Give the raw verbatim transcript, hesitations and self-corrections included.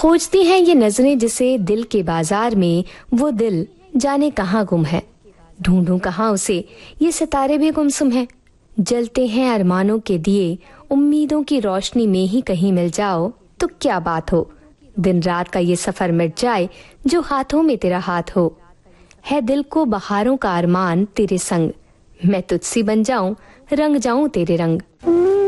खोजती हैं ये नजरें जिसे दिल के बाजार में, वो दिल जाने कहाँ गुम है। ढूंढूं कहाँ उसे, ये सितारे भी गुमसुम हैं। जलते हैं अरमानों के दिए, उम्मीदों की रोशनी में ही कहीं मिल जाओ तो क्या बात हो। दिन रात का ये सफर मिट जाए जो हाथों में तेरा हाथ हो। है दिल को बहारों का अरमान तेरे संग, मैं तुझसी बन जाऊं, रंग जाऊं तेरे रंग।